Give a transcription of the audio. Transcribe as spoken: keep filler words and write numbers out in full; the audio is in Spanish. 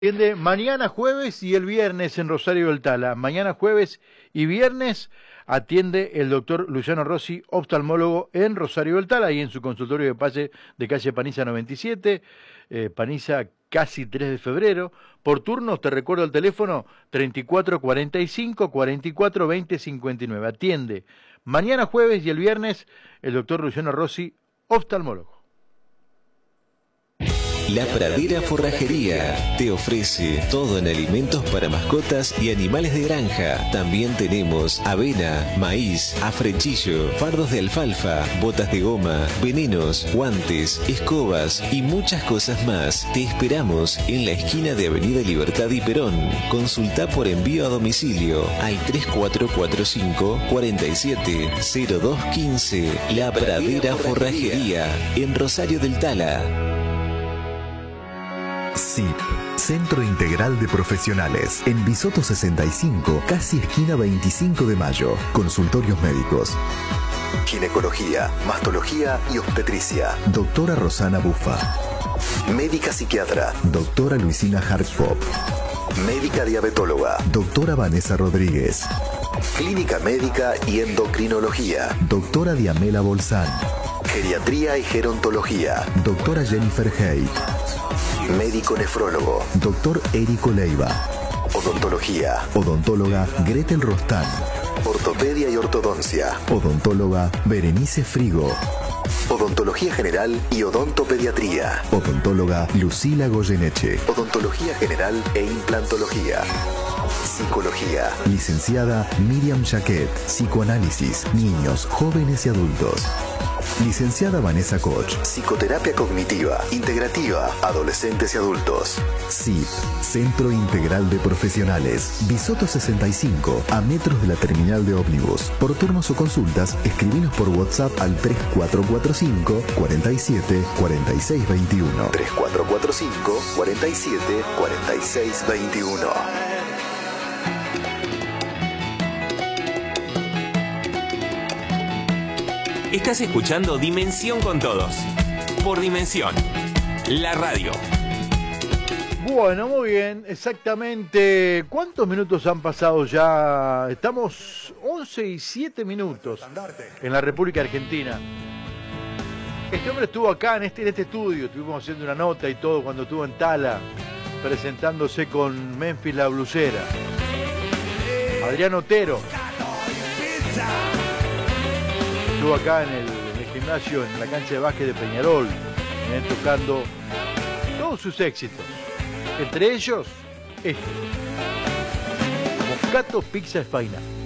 Atiende mañana jueves y el viernes en Rosario del Tala. Mañana jueves y viernes atiende el doctor Luciano Rossi, oftalmólogo en Rosario del Tala, y en su consultorio de Pache de calle Paniza noventa y siete, eh, Paniza casi tres de febrero. Por turnos, te recuerdo el teléfono treinta y cuatro cuarenta y cinco, cuarenta y cuatro veinte cincuenta y nueve. Atiende mañana jueves y el viernes el doctor Luciano Rossi, oftalmólogo. La Pradera Forrajería te ofrece todo en alimentos para mascotas y animales de granja. También tenemos avena, maíz, afrechillo, fardos de alfalfa, botas de goma, venenos, guantes, escobas y muchas cosas más. Te esperamos en la esquina de Avenida Libertad y Perón. Consulta por envío a domicilio al tres cuatro cuatro cinco, cuatro siete cero dos uno cinco. La Pradera Forrajería en Rosario del Tala. S I P, Centro Integral de Profesionales, en Bisoto sesenta y cinco, casi esquina veinticinco de mayo. Consultorios médicos, ginecología, mastología y obstetricia. Doctora Rosana Bufa. Médica psiquiatra, doctora Luisina Hartpop. Médica diabetóloga, doctora Vanessa Rodríguez. Clínica médica y endocrinología, doctora Diamela Bolsán. Geriatría y gerontología, doctora Jennifer Haidt. Médico nefrólogo, doctor Érico Leiva. Odontología, odontóloga Gretel Rostán. Ortopedia y ortodoncia, odontóloga Berenice Frigo. Odontología general y odontopediatría, odontóloga Lucila Goyeneche. Odontología general e implantología. Psicología, licenciada Miriam Jaquet. Psicoanálisis, niños, jóvenes y adultos. Licenciada Vanessa Koch. Psicoterapia cognitiva, integrativa, adolescentes y adultos. S I P, Centro Integral de Profesionales. Bisoto sesenta y cinco, a metros de la terminal de ómnibus. Por turnos o consultas, escribinos por WhatsApp al tres cuatro cuatro cinco, cuatro siete, cuatro seis dos uno. tres cuatro cuatro cinco, cuatro siete, cuatro seis dos uno. Estás escuchando Dimensión con Todos, por Dimensión, la radio. Bueno, muy bien, exactamente. ¿Cuántos minutos han pasado ya? Estamos once y siete minutos en la República Argentina. Este hombre estuvo acá en este, en este estudio, estuvimos haciendo una nota y todo cuando estuvo en Tala, presentándose con Memphis la Blusera. Adrián Otero. Estuvo acá en el, en el gimnasio, en la cancha de básquet de Peñarol, eh, tocando todos sus éxitos. Entre ellos, este. Moscato Pizza Espaina.